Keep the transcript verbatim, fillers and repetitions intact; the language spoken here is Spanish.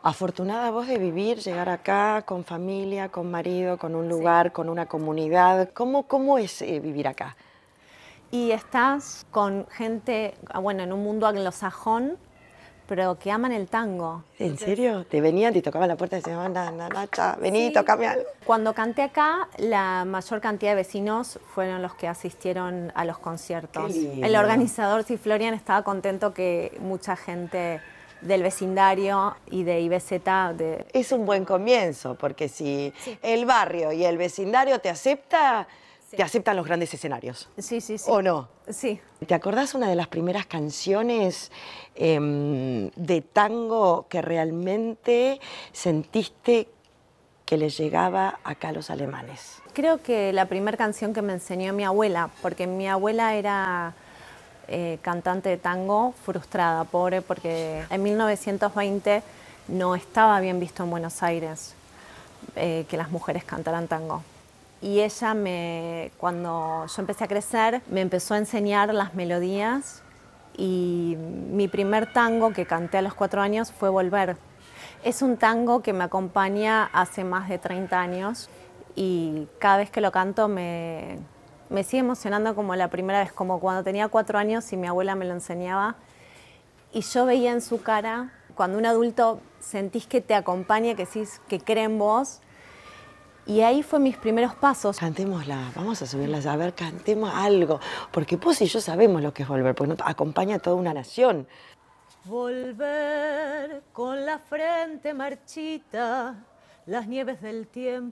Afortunada vos de vivir, llegar acá con familia, con marido, con un lugar, sí, con una comunidad. ¿Cómo, cómo es eh, vivir acá? Y estás con gente, bueno, en un mundo anglosajón, pero que aman el tango. ¿En serio? ¿Te venían, te tocaban la puerta y decían, Nacha, Nacha, vení, Sí. tocame algo? Cuando canté acá, la mayor cantidad de vecinos fueron los que asistieron a los conciertos. Qué lindo. El organizador, sí, Florian, estaba contento que mucha gente del vecindario y de I B Z... De... Es un buen comienzo, porque si sí. el barrio y el vecindario te acepta, sí, te aceptan los grandes escenarios. Sí, sí, sí. ¿O no? Sí. ¿Te acordás una de las primeras canciones eh, de tango que realmente sentiste que les llegaba acá a los alemanes? Creo que la primera canción que me enseñó mi abuela, porque mi abuela era eh, cantante de tango, frustrada, pobre, porque en mil novecientos veinte no estaba bien visto en Buenos Aires eh, que las mujeres cantaran tango. Y ella, me, cuando yo empecé a crecer, me empezó a enseñar las melodías y mi primer tango que canté a los cuatro años fue Volver. Es un tango que me acompaña hace más de treinta años y cada vez que lo canto me, me sigue emocionando como la primera vez, como cuando tenía cuatro años y mi abuela me lo enseñaba. Y yo veía en su cara, cuando un adulto sentís que te acompaña, que decís que cree en vos. Y ahí fue mis primeros pasos. Cantémosla, vamos a subirla, a ver, cantemos algo. Porque vos y yo sabemos lo que es volver, porque nos acompaña a toda una nación. Volver con la frente marchita, las nieves del tiempo